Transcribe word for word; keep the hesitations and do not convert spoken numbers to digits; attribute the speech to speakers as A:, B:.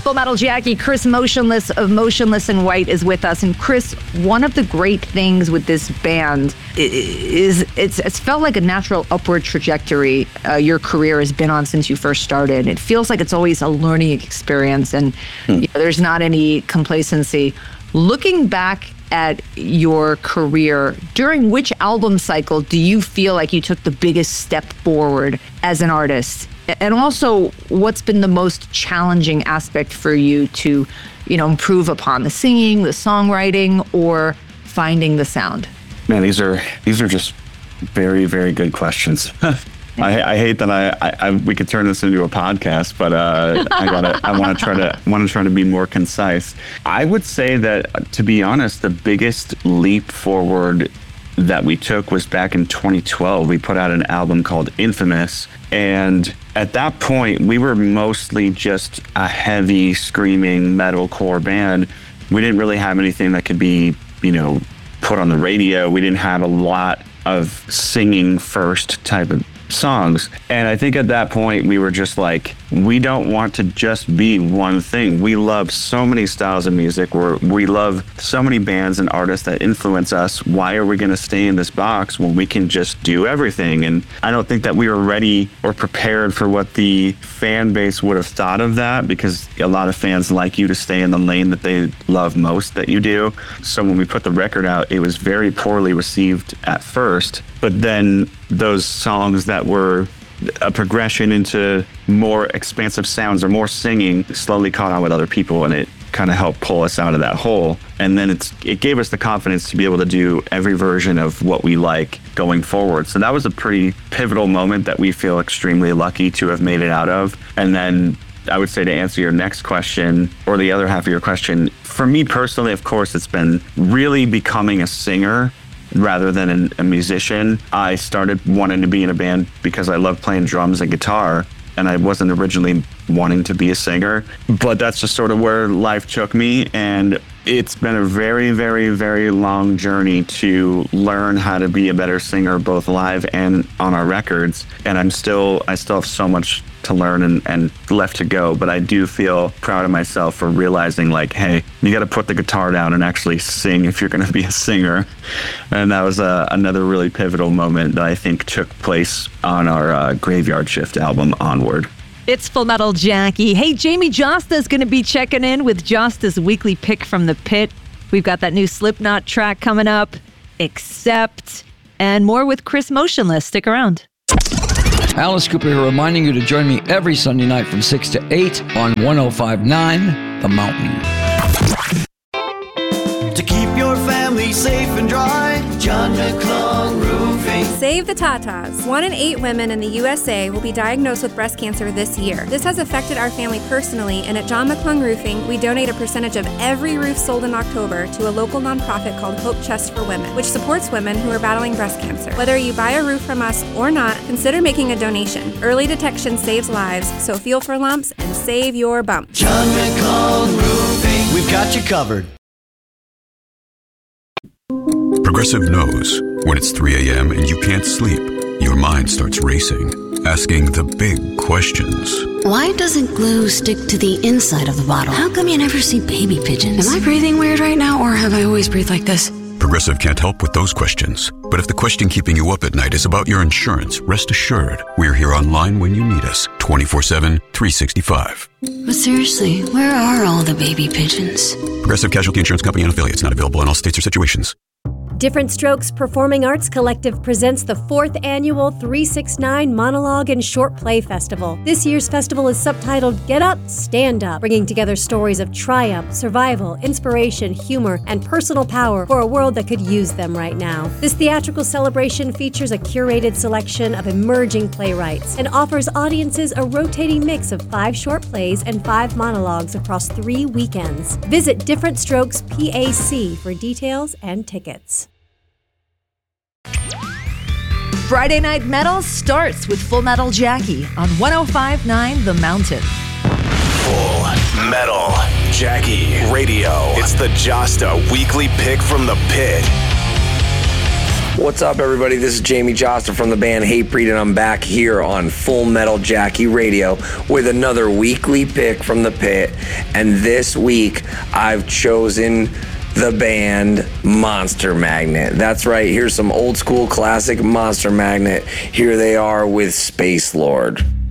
A: Full Metal Jackie, Chris Motionless of Motionless in White is with us. And Chris, one of the great things with this band is it's it's felt like a natural upward trajectory uh, your career has been on since you first started. It feels like it's always a learning experience, and hmm. you know, there's not any complacency. Looking back at your career, during which album cycle do you feel like you took the biggest step forward as an artist? And also, what's been the most challenging aspect for you to, you know, improve upon? The singing, the songwriting, or finding the sound?
B: Man, these are these are just very, very good questions. I, I hate that I, I, I we could turn this into a podcast, but uh, I gotta I want to try to want to try to be more concise. I would say that, to be honest, the biggest leap forward that we took was back in twenty twelve. We put out an album called Infamous, and at that point we were mostly just a heavy screaming metalcore band. We didn't really have anything that could be, you know, put on the radio. We didn't have a lot of singing first type of songs. And I think at that point we were just like, we don't want to just be one thing. We love so many styles of music. We're, we love so many bands and artists that influence us. Why are we going to stay in this box when we can just do everything? And I don't think that we were ready or prepared for what the fan base would have thought of that, because a lot of fans like you to stay in the lane that they love most that you do. So when we put the record out, it was very poorly received at first. But then those songs that were a progression into more expansive sounds or more singing slowly caught on with other people, and it kind of helped pull us out of that hole. And then it's it gave us the confidence to be able to do every version of what we like going forward. So that was a pretty pivotal moment that we feel extremely lucky to have made it out of. And then I would say, to answer your next question, or the other half of your question, for me personally, of course, it's been really becoming a singer rather than an, a musician. I started wanting to be in a band because I love playing drums and guitar, and I wasn't originally wanting to be a singer, but that's just sort of where life took me. And it's been a very, very, very long journey to learn how to be a better singer, both live and on our records. And I'm still, I still have so much to learn and, and left to go, but I do feel proud of myself for realizing, like, hey, you got to put the guitar down and actually sing if you're going to be a singer. And that was uh, another really pivotal moment that I think took place on our uh, Graveyard Shift album, Onward.
A: It's Full Metal Jackie. Hey, Jamie Josta is going to be checking in with Josta's weekly pick from the pit. We've got that new Slipknot track coming up, Accept, and more with Chris Motionless. Stick around.
C: Alice Cooper here, reminding you to join me every Sunday night from six to eight on one oh five point nine The Mountain.
D: To keep your family safe and dry, John McClung Roofing.
E: Save the Tatas. One in eight women in the U S A will be diagnosed with breast cancer this year. This has affected our family personally, and at John McClung Roofing, we donate a percentage of every roof sold in October to a local nonprofit called Hope Chest for Women, which supports women who are battling breast cancer. Whether you buy a roof from us or not, consider making a donation. Early detection saves lives, so feel for lumps and save your bump.
D: John McClung Roofing. We've got you covered.
F: Progressive knows when it's three a.m. and you can't sleep, your mind starts racing, asking the big questions.
G: Why doesn't glue stick to the inside of the bottle? How come you never see baby pigeons? Am I breathing weird right now, or have I always breathed like this?
F: Progressive can't help with those questions. But if the question keeping you up at night is about your insurance, rest assured, we're here online when you need us, twenty-four seven, three sixty-five.
G: But seriously, where are all the baby pigeons?
F: Progressive Casualty Insurance Company and affiliates, not available in all states or situations.
H: Different Strokes Performing Arts Collective presents the fourth annual three sixty-nine Monologue and Short Play Festival. This year's festival is subtitled Get Up, Stand Up, bringing together stories of triumph, survival, inspiration, humor, and personal power for a world that could use them right now. This theatrical celebration features a curated selection of emerging playwrights and offers audiences a rotating mix of five short plays and five monologues across three weekends. Visit Different Strokes P A C for details and tickets.
A: Friday Night Metal starts with Full Metal Jackie on one oh five point nine The Mountain.
I: Full Metal Jackie Radio. It's the Josta weekly pick from the pit.
J: What's up, everybody? This is Jamie Joster from the band Hatebreed, and I'm back here on Full Metal Jackie Radio with another weekly pick from the pit. And this week, I've chosen the band Monster Magnet. That's right. Here's some old school classic Monster Magnet. Here they are with Space Lord.